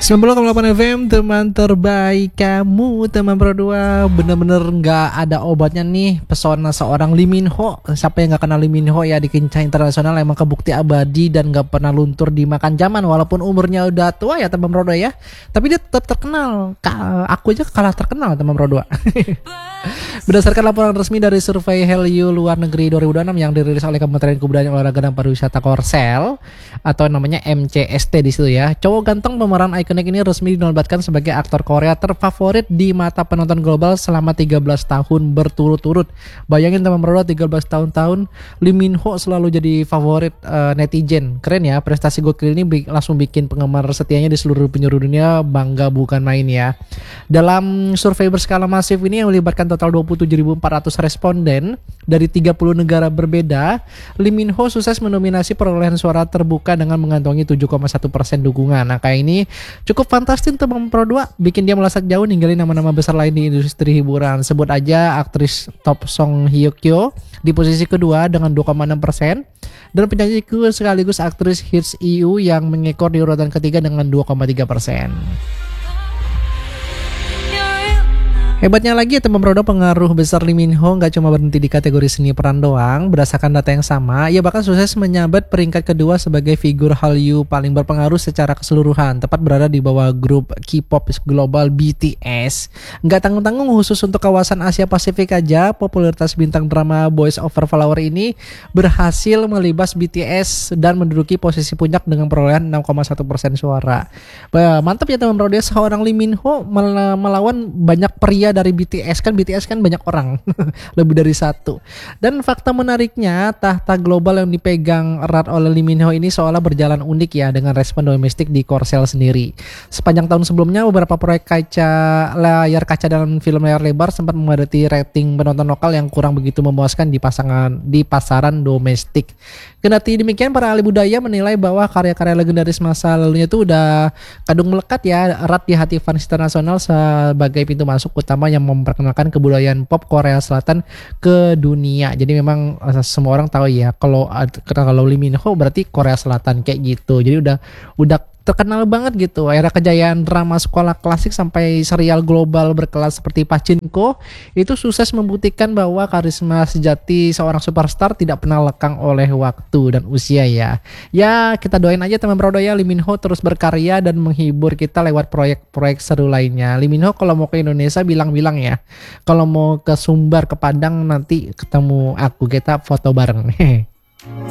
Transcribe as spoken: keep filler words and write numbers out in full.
sembilan puluh koma delapan F M, teman terbaik kamu, teman Pro dua. Bener-bener gak ada obatnya nih pesona seorang Lee Min Ho. Siapa yang gak kenal Lee Min Ho ya, di kancah internasional emang kebukti abadi dan gak pernah luntur dimakan zaman. Walaupun umurnya udah tua ya teman Pro dua ya, tapi dia tetap terkenal. Ka- Aku aja kalah terkenal teman Pro dua. Berdasarkan laporan resmi dari survei Hallyu luar negeri dua ribu dua puluh enam yang dirilis oleh Kementerian Kebudayaan Olahraga dan Pariwisata Korsel atau namanya M C S T di situ ya, cowok ganteng pemeran ikonik ini resmi dinobatkan sebagai aktor Korea terfavorit di mata penonton global selama tiga belas tahun berturut-turut. Bayangin teman Pro dua, tiga belas tahun-tahun Lee Min Ho selalu jadi favorit uh, netizen. Keren ya, prestasi gokil ini bi- langsung bikin penggemar setianya di seluruh penjuru dunia bangga bukan main ya. Dalam survei berskala masif ini yang melibatkan total dua puluh tujuh ribu empat ratus responden dari tiga puluh negara berbeda, Lee Min Ho sukses mendominasi perolehan suara terbuka dengan mengantongi tujuh koma satu persen dukungan. Nah, kayak ini cukup fantastis teman Pro dua, bikin dia melesat jauh ninggalin nama-nama besar lain di industri hiburan. Sebut aja aktris top Song Hye Kyo di posisi kedua dengan dua koma enam persen dan penyanyi sekaligus aktris hits E U yang mengekor di urutan ketiga dengan dua koma tiga persen. Hebatnya lagi ya teman Pro dua, pengaruh besar Lee Min Ho gak cuma berhenti di kategori seni peran doang. Berdasarkan data yang sama, ia bahkan sukses menyabat peringkat kedua sebagai figur Hallyu paling berpengaruh secara keseluruhan, tepat berada di bawah grup K-pop global B T S. Gak tanggung-tanggung, khusus untuk kawasan Asia Pasifik aja, popularitas bintang drama Boys Over Flower ini berhasil melibas B T S dan menduduki posisi puncak dengan perolehan enam koma satu persen suara. Bah, mantap ya teman Pro dua, seorang Lee Min Ho mel- melawan banyak pria dari B T S. Kan B T S kan banyak orang lebih dari satu. Dan fakta menariknya, tahta global yang dipegang erat oleh Lee Min Ho ini seolah berjalan unik ya, dengan respon domestik di Korsel sendiri. Sepanjang tahun sebelumnya beberapa proyek kaca layar kaca dan film layar lebar sempat memadati rating penonton lokal yang kurang begitu memuaskan di pasangan di pasaran domestik. Kendati demikian, para ahli budaya menilai bahwa karya-karya legendaris masa lalunya itu udah kadung melekat ya erat di hati fans internasional sebagai pintu masuk utama yang memperkenalkan kebudayaan pop Korea Selatan ke dunia. Jadi memang uh, semua orang tahu ya kalau kalau Lee Min Ho berarti Korea Selatan kayak gitu. Jadi udah udah terkenal banget gitu. Era kejayaan drama sekolah klasik sampai serial global berkelas seperti Pachinko itu sukses membuktikan bahwa karisma sejati seorang superstar tidak pernah lekang oleh waktu dan usia ya. Ya, kita doain aja teman Pro dua ya, Lee Min Ho terus berkarya dan menghibur kita lewat proyek-proyek seru lainnya. Lee Min Ho kalau mau ke Indonesia bilang-bilang ya. Kalau mau ke Sumbar, ke Padang nanti ketemu aku, kita foto bareng.